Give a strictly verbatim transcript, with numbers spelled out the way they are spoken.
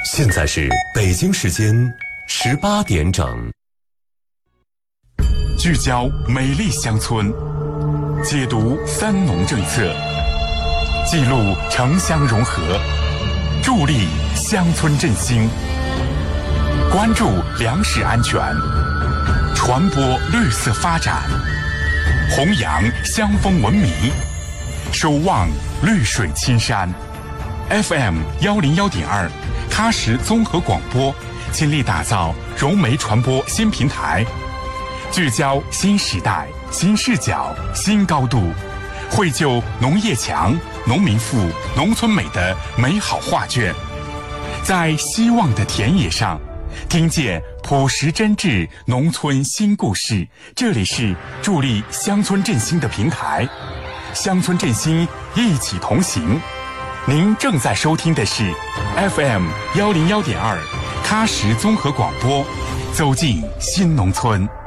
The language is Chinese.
现在是北京时间十八点整。 聚焦美丽乡村，解读三农政策，记录城乡融合，助力乡村振兴，关注粮食安全，传播绿色发展，弘扬乡风文明，守望绿水青山。F M 幺零幺点二，喀什综合广播倾力打造融媒传播新平台，聚焦新时代、新视角、新高度，绘就农业强、农民富、农村美的美好画卷。在希望的田野上，听见朴实真挚农村新故事。这里是助力乡村振兴的平台，乡村振兴一起同行。您正在收听的是 F M 幺零幺点二，喀什综合广播，走进新农村。